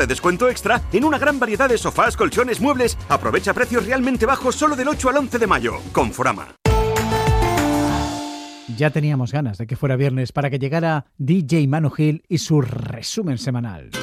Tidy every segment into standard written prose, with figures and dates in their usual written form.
Descuento extra en una gran variedad de sofás, colchones, muebles. Aprovecha precios realmente bajos solo del 8 al 11 de mayo. Conforama. Ya teníamos ganas de que fuera viernes para que llegara DJ Manu Gil y su resumen semanal.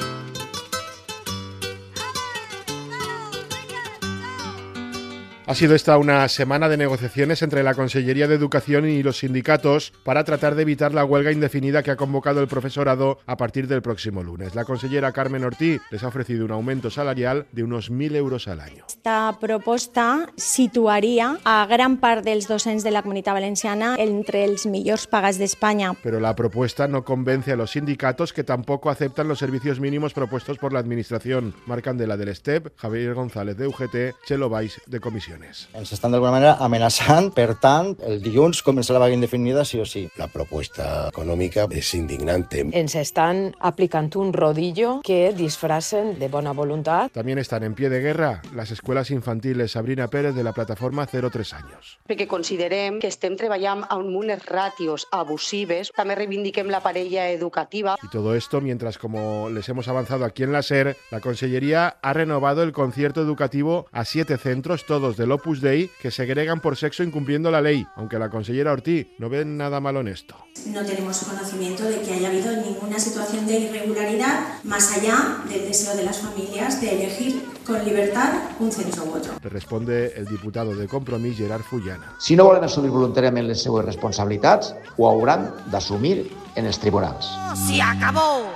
Ha sido esta una semana de negociaciones entre la Consellería de Educación y los sindicatos para tratar de evitar la huelga indefinida que ha convocado el profesorado a partir del próximo lunes. La consellera Carmen Ortí les ha ofrecido un aumento salarial de unos 1.000 euros al año. Esta proposta situaria a gran part dels docents de la Comunitat Valenciana entre els millors pagats d'Espanya. Pero la propuesta no convence a los sindicatos, que tampoco aceptan los servicios mínimos propuestos por la Administración. Marc Candela del STEP, Javier González de UGT, Txelo Valls de Comisiones. Ens estan d'alguna manera amenaçant, per tant, el dilluns comença la vaga indefinida sí o sí. La propuesta económica es indignante. Ens estan aplicant un rodillo que disfracen de bona voluntat. También están en pie de guerra las escuelas infantiles. Sabrina Pérez, de la plataforma 0-3 anys. Perquè considerem que estem treballant amb unes ràtios abusives. També reivindiquem la parella educativa. Y todo esto mientras, como les hemos avanzado aquí en la SER, la Consellería ha renovado el concierto educativo a 7 centros, todos del Opus Dei, que segregan por sexo incumpliendo la ley, aunque la consellera Ortí no ve nada malo en esto. No tenemos conocimiento de que haya habido ninguna situación de irregularidad más allá del deseo de las familias de elegir con libertad un centro u otro. Le responde el diputado de Compromís, Gerard Fullana. Si no volen assumir voluntàriament les seues responsabilitats, ho hauran d'assumir en els tribunals. ¡Se acabó!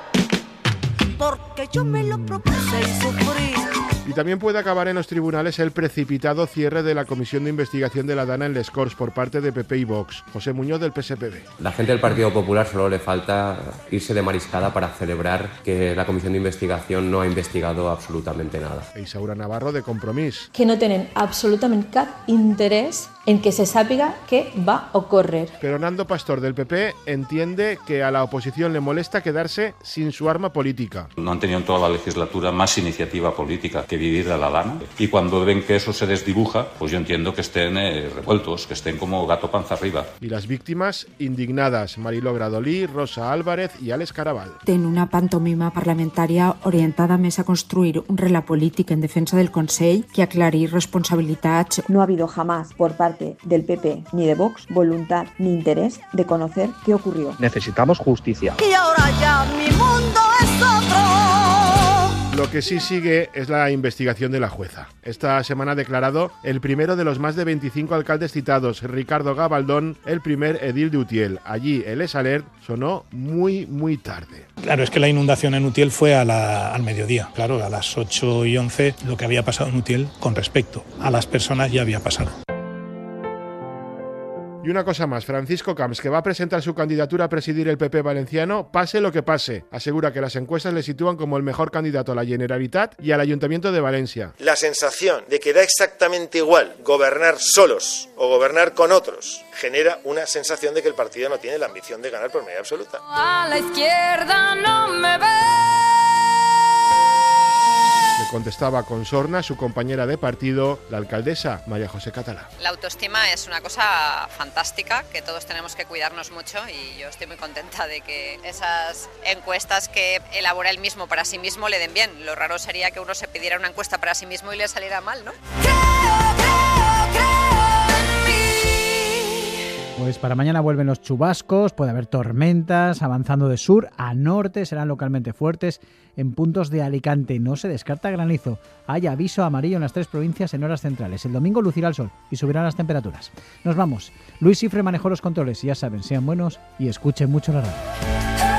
Porque yo me lo propuse y sufrí. Y también puede acabar en los tribunales el precipitado cierre de la Comisión de Investigación de la Dana en Les Corts por parte de PP y Vox. José Muñoz, del PSPB. La gente del Partido Popular solo le falta irse de mariscada para celebrar que la Comisión de Investigación no ha investigado absolutamente nada. E Isaura Navarro, de Compromís. Que no tenen absolutament cap interès en que se sàpiga què va ocórrer. Pero Nando Pastor, del PP, entiende que a la oposición le molesta quedarse sin su arma política. No han tenido en toda la legislatura más iniciativa política que vivir de la Dana, y cuando ven que eso se desdibuja, pues yo entiendo que estén revueltos, que estén como gato panza arriba. Y las víctimas indignadas: Mariló Gradolí, Rosa Álvarez y Alex Caraval. En una pantomima parlamentaria orientada més a construir un relat polític en defensa del Consell que aclarir responsabilitats. No ha habido jamás por parte del PP ni de Vox voluntad ni interés de conocer qué ocurrió. Necesitamos justicia. Y ahora ya mi mundo es otro. Lo que sí sigue es la investigación de la jueza. Esta semana ha declarado el primero de los más de 25 alcaldes citados, Ricardo Gabaldón, el primer edil de Utiel. Allí el EsAlert sonó muy tarde. Claro, es que la inundación en Utiel fue al mediodía. Claro, a las 8:11 lo que había pasado en Utiel con respecto a las personas ya había pasado. Y una cosa más, Francisco Camps, que va a presentar su candidatura a presidir el PP valenciano, pase lo que pase. Asegura que las encuestas le sitúan como el mejor candidato a la Generalitat y al Ayuntamiento de Valencia. La sensación de que da exactamente igual gobernar solos o gobernar con otros genera una sensación de que el partido no tiene la ambición de ganar por mayoría absoluta. A la izquierda no me ve. Le contestaba con sorna su compañera de partido, la alcaldesa María José Catalá. La autoestima es una cosa fantástica que todos tenemos que cuidarnos mucho, y yo estoy muy contenta de que esas encuestas que elabora él mismo para sí mismo le den bien. Lo raro sería que uno se pidiera una encuesta para sí mismo y le saliera mal, ¿no? Pues para mañana vuelven los chubascos, puede haber tormentas avanzando de sur a norte, serán localmente fuertes. En puntos de Alicante no se descarta granizo. Hay aviso amarillo en las 3 provincias en horas centrales. El domingo lucirá el sol y subirán las temperaturas. Nos vamos. Luis Cifre manejó los controles y ya saben, sean buenos y escuchen mucho la radio.